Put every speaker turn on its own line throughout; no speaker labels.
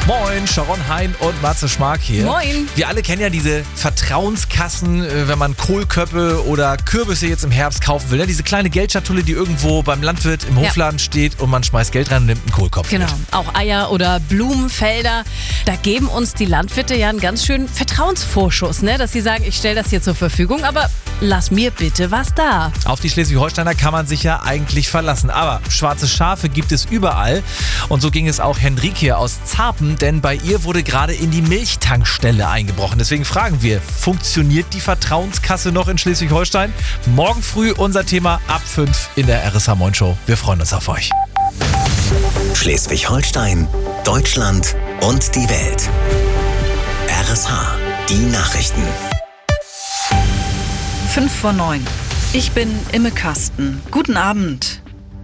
Moin, Sharon Hein und Matze Schmark hier.
Moin.
Wir alle kennen ja diese Vertrauenskassen, wenn man Kohlköppe oder Kürbisse jetzt im Herbst kaufen will. Ne? Diese kleine Geldschatulle, die irgendwo beim Landwirt im Hofladen steht und man schmeißt Geld rein und nimmt einen Kohlkopf
Genau,
mit.
auch Eier oder Blumenfelder. Da geben uns die Landwirte ja einen ganz schönen Vertrauensvorschuss, ne? Dass sie sagen, ich stelle das hier zur Verfügung, aber lass mir bitte was da.
Auf die Schleswig-Holsteiner kann man sich ja eigentlich verlassen. Aber schwarze Schafe gibt es überall. Und so ging es auch Henrike aus Zarpen, denn bei ihr wurde gerade in die Milchtankstelle eingebrochen. Deswegen fragen wir, funktioniert die Vertrauenskasse noch in Schleswig-Holstein? Morgen früh unser Thema ab 5 in der RSH Moin Show. Wir freuen uns auf euch.
Schleswig-Holstein, Deutschland und die Welt. RSH, die Nachrichten.
5:09. Ich bin Imme Kasten. Guten Abend.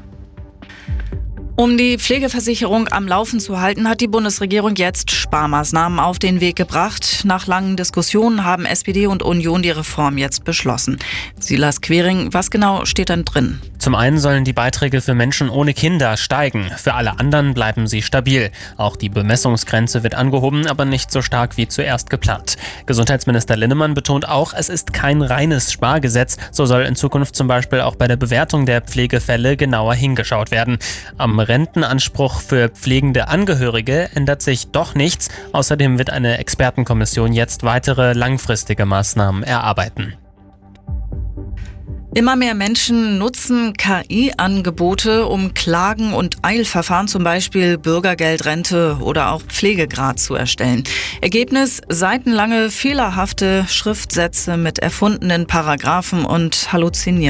Um die Pflegeversicherung am Laufen zu halten, hat die Bundesregierung jetzt Sparmaßnahmen auf den Weg gebracht. Nach langen Diskussionen haben SPD und Union die Reform jetzt beschlossen. Silas Quering, was genau steht dann drin?
Zum einen sollen die Beiträge für Menschen ohne Kinder steigen. Für alle anderen bleiben sie stabil. Auch die Bemessungsgrenze wird angehoben, aber nicht so stark wie zuerst geplant. Gesundheitsminister Linnemann betont auch, es ist kein reines Spargesetz. So soll in Zukunft zum Beispiel auch bei der Bewertung der Pflegefälle genauer hingeschaut werden. Am Rentenanspruch für pflegende Angehörige ändert sich doch nichts. Außerdem wird eine Expertenkommission jetzt weitere langfristige Maßnahmen erarbeiten.
Immer mehr Menschen nutzen KI-Angebote, um Klagen und Eilverfahren, zum Beispiel Bürgergeldrente oder auch Pflegegrad zu erstellen. Ergebnis: seitenlange fehlerhafte Schriftsätze mit erfundenen Paragraphen und Halluzinieren.